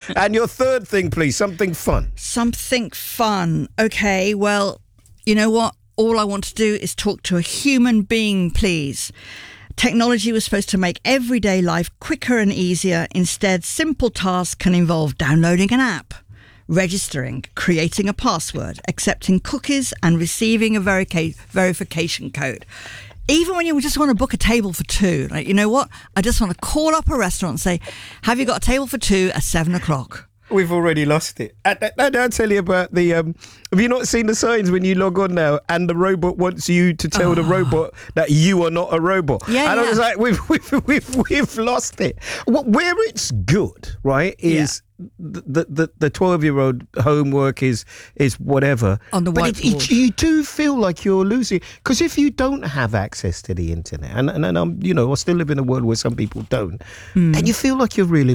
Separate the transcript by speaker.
Speaker 1: And your third thing, please, something fun.
Speaker 2: Something fun. Okay, well, you know what? All I want to do is talk to a human being, please. Technology was supposed to make everyday life quicker and easier. Instead, simple tasks can involve downloading an app, registering, creating a password, accepting cookies, and receiving a verification code. Even when you just want to book a table for two, like, you know what? I just want to call up a restaurant and say, have you got a table for two at 7:00?
Speaker 1: We've already lost it. I'll tell you about the... have you not seen the signs when you log on now and the robot wants you to tell the robot that you are not a robot?
Speaker 2: Yeah,
Speaker 1: and I was like, we've lost it. Where it's good, right, is... The 12-year-old homework is whatever
Speaker 2: on the whiteboard.
Speaker 1: You do feel like you're losing, because if you don't have access to the internet, and I'm, I still live in a world where some people don't, then you feel like you're really